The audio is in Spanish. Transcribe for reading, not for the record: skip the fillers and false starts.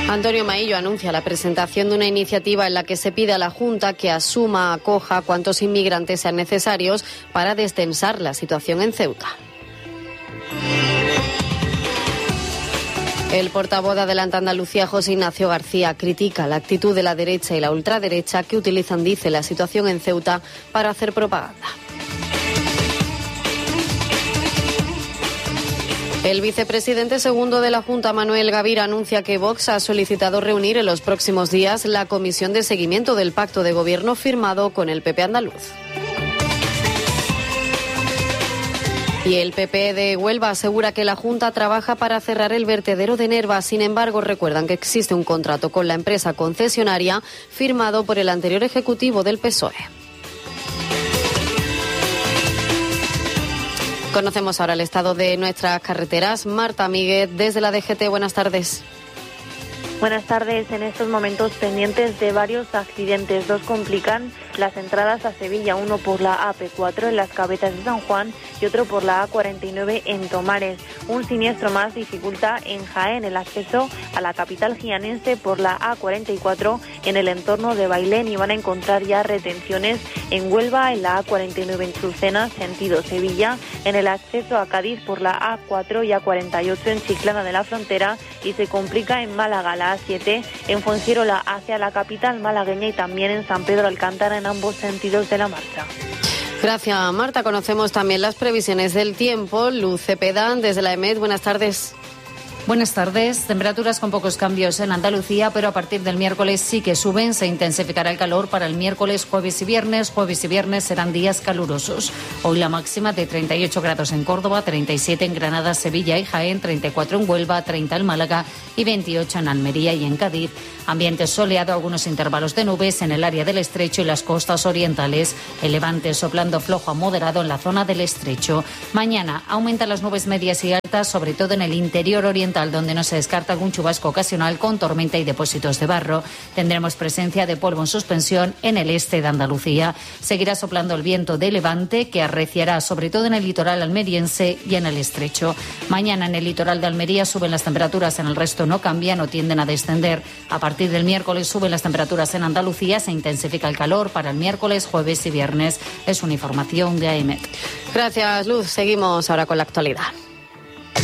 Antonio Maillo anuncia la presentación de una iniciativa en la que se pide a la Junta que acoja cuantos inmigrantes sean necesarios para descensar la situación en Ceuta. El portavoz de Adelante Andalucía, José Ignacio García, critica la actitud de la derecha y la ultraderecha que utilizan, dice, la situación en Ceuta para hacer propaganda. El vicepresidente segundo de la Junta, Manuel Gavira, anuncia que Vox ha solicitado reunir en los próximos días la comisión de seguimiento del pacto de gobierno firmado con el PP andaluz. Y el PP de Huelva asegura que la Junta trabaja para cerrar el vertedero de Nerva. Sin embargo, recuerdan que existe un contrato con la empresa concesionaria firmado por el anterior ejecutivo del PSOE. Conocemos ahora el estado de nuestras carreteras. Marta Míguez, desde la DGT, buenas tardes. Buenas tardes. En estos momentos pendientes de varios accidentes. Dos complican las entradas a Sevilla, uno por la AP4 en las Cabetas de San Juan y otro por la A49 en Tomares. Un siniestro más dificulta en Jaén el acceso a la capital jienense por la A44 en el entorno de Bailén, y van a encontrar ya retenciones en Huelva, en la A49 en Churcena, sentido Sevilla, en el acceso a Cádiz por la A4 y A48 en Chiclana de la Frontera, y se complica en Málaga la A7 en Fuengirola hacia la capital malagueña y también en San Pedro Alcántara en ambos sentidos de la marcha. Gracias, Marta. Conocemos también las previsiones del tiempo. Luz Cepeda, desde la EMET, buenas tardes. Buenas tardes. Temperaturas con pocos cambios en Andalucía, pero a partir del miércoles sí que suben. Se intensificará el calor para el miércoles, jueves y viernes. Jueves y viernes serán días calurosos. Hoy la máxima de 38 grados en Córdoba, 37 en Granada, Sevilla y Jaén, 34 en Huelva, 30 en Málaga y 28 en Almería y en Cádiz. Ambiente soleado, algunos intervalos de nubes en el área del Estrecho y las costas orientales. El levante soplando flojo a moderado en la zona del Estrecho. Mañana aumentan las nubes medias y altas, sobre todo en el interior oriental, donde no se descarta algún chubasco ocasional con tormenta y depósitos de barro. Tendremos presencia de polvo en suspensión en el este de Andalucía. Seguirá soplando el viento de levante, que arreciará sobre todo en el litoral almeriense y en el Estrecho. Mañana en el litoral de Almería suben las temperaturas, en el resto no cambian o tienden a descender. A partir del miércoles suben las temperaturas en Andalucía, se intensifica el calor para el miércoles, jueves y viernes. Es una información de AEMET. Gracias, Luz. Seguimos ahora con la actualidad.